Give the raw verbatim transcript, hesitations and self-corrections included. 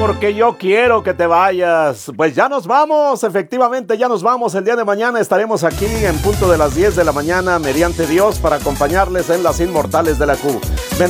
porque yo quiero que te vayas. Pues ya nos vamos, efectivamente ya nos vamos. El día de mañana estaremos aquí en punto de las diez de la mañana, mediante Dios, para acompañarles en Las Inmortales de la Q.